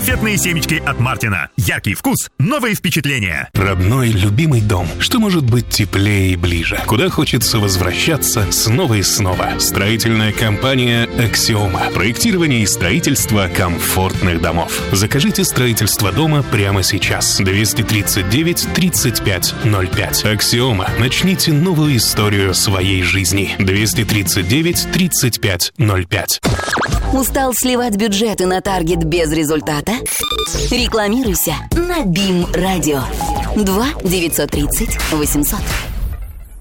Конфетные семечки от Мартина. Яркий вкус, новые впечатления. Родной, любимый дом. Что может быть теплее и ближе? Куда хочется возвращаться снова и снова? Строительная компания «Аксиома». Проектирование и строительство комфортных домов. Закажите строительство дома прямо сейчас. 239-3505. «Аксиома». Начните новую историю своей жизни. 239-3505. Устал сливать бюджеты на таргет без результата? Рекламируйся на БИМ Радио. 2 930 800.